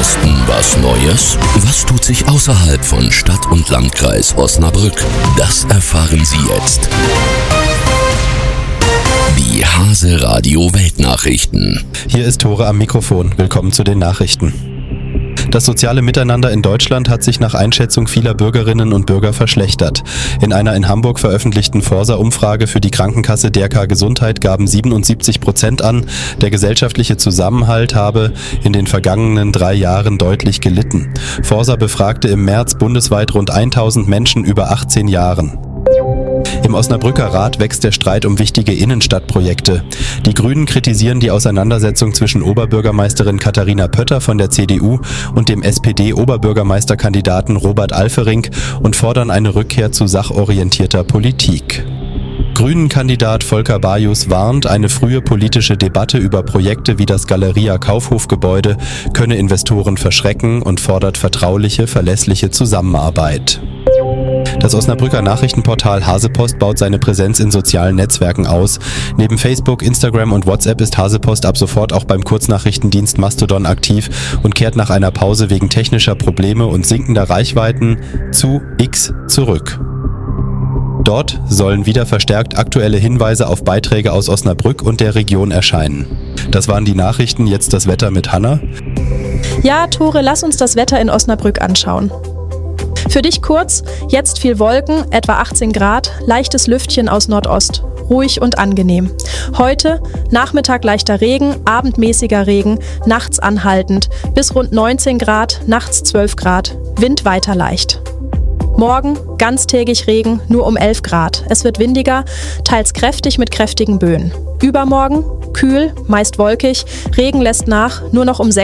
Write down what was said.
Westen was Neues? Was tut sich außerhalb von Stadt und Landkreis Osnabrück? Das erfahren Sie jetzt. Die Hase Radio Weltnachrichten. Hier ist Tore am Mikrofon. Willkommen zu den Nachrichten. Das soziale Miteinander in Deutschland hat sich nach Einschätzung vieler Bürgerinnen und Bürger verschlechtert. In einer in Hamburg veröffentlichten Forsa-Umfrage für die Krankenkasse DRK Gesundheit gaben 77% an, der gesellschaftliche Zusammenhalt habe in den vergangenen 3 Jahren deutlich gelitten. Forsa befragte im März bundesweit rund 1000 Menschen über 18 Jahren. Im Osnabrücker Rat wächst der Streit um wichtige Innenstadtprojekte. Die Grünen kritisieren die Auseinandersetzung zwischen Oberbürgermeisterin Katharina Pötter von der CDU und dem SPD-Oberbürgermeisterkandidaten Robert Alfering und fordern eine Rückkehr zu sachorientierter Politik. Grünen-Kandidat Volker Bajus warnt, eine frühe politische Debatte über Projekte wie das Galeria Kaufhofgebäude könne Investoren verschrecken und fordert vertrauliche, verlässliche Zusammenarbeit. Das Osnabrücker Nachrichtenportal Hasepost baut seine Präsenz in sozialen Netzwerken aus. Neben Facebook, Instagram und WhatsApp ist Hasepost ab sofort auch beim Kurznachrichtendienst Mastodon aktiv und kehrt nach einer Pause wegen technischer Probleme und sinkender Reichweiten zu X zurück. Dort sollen wieder verstärkt aktuelle Hinweise auf Beiträge aus Osnabrück und der Region erscheinen. Das waren die Nachrichten, jetzt das Wetter mit Hanna. Ja, Tore, lass uns das Wetter in Osnabrück anschauen. Für dich kurz, jetzt viel Wolken, etwa 18 Grad, leichtes Lüftchen aus Nordost, ruhig und angenehm. Heute Nachmittag leichter Regen, abendmäßiger Regen, nachts anhaltend, bis rund 19 Grad, nachts 12 Grad, Wind weiter leicht. Morgen ganztägig Regen, nur um 11 Grad. Es wird windiger, teils kräftig mit kräftigen Böen. Übermorgen kühl, meist wolkig, Regen lässt nach, nur noch um 6